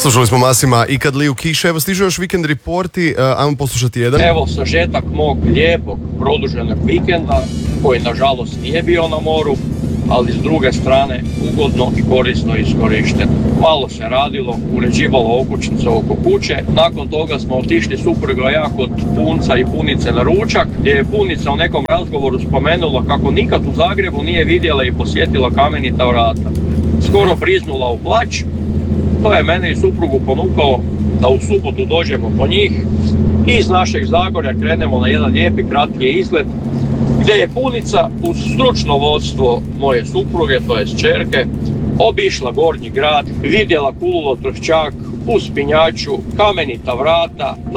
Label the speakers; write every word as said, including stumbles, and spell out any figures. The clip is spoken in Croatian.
Speaker 1: Slušali smo Masima I kad liju kiše. Evo stižu još Vikend reporti, uh, ajmo poslušati jedan.
Speaker 2: Evo sažetak mog lijepog produženog vikenda koji nažalost nije bio na moru, ali s druge strane ugodno I korisno iskorišten. Malo se radilo, uređivalo okućnice oko kuće, nakon toga smo otišli supruga ja kod punca I punice na ručak, gdje je punica u nekom razgovoru spomenula kako nikad u Zagrebu nije vidjela I posjetila Kamenita vrata. Skoro priznula u plać. To je mene I suprugu ponukalo da u subotu dođemo po njih I iz našeg Zagorja krenemo na jedan lijepi kratki izlet gdje je punica uz stručno vodstvo moje supruge, to jest ćerke, obišla Gornji grad, vidjela Kululo Tršćak, Uspinjaču, Kamenita vrata,